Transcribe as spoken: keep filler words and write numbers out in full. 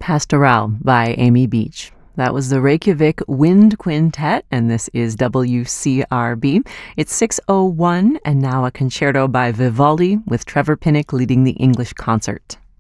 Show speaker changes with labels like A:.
A: Pastoral by Amy Beach. That was the Reykjavik Wind Quintet, and this is W C R B. It's six oh one, and now a concerto by Vivaldi with Trevor Pinnock leading the English concert.